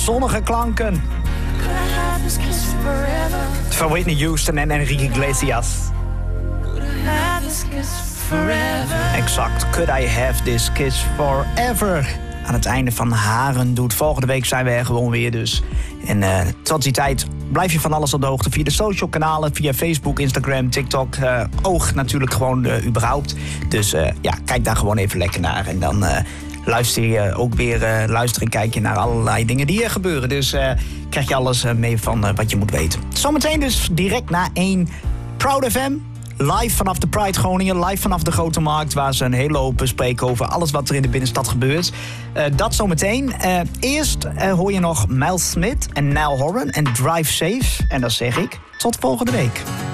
zonnige klanken. Van Whitney Houston en Enrique Iglesias. Exact. Could I have this kiss forever? Aan het einde van Haren doet. Volgende week zijn we er gewoon weer dus. En tot die tijd blijf je van alles op de hoogte via de social kanalen, via Facebook, Instagram, TikTok. Oog natuurlijk gewoon überhaupt. Dus kijk daar gewoon even lekker naar. En dan luister je ook weer luisteren en kijk je naar allerlei dingen die er gebeuren. Dus krijg je alles mee van wat je moet weten. Zometeen dus direct na 1 Proud FM. Live vanaf de Pride Groningen, live vanaf de Grote Markt, waar ze een hele hoop spreken over alles wat er in de binnenstad gebeurt. Dat zometeen. Eerst hoor je nog Mel Smith en Niall Horan en Drive Safe. En dan zeg ik tot volgende week.